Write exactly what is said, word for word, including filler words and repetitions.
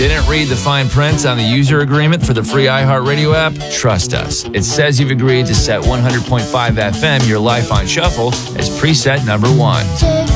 Didn't read the fine print on the user agreement for the free iHeartRadio app? Trust us. It says you've agreed to set one hundred point five F M, your life on shuffle, as preset number one.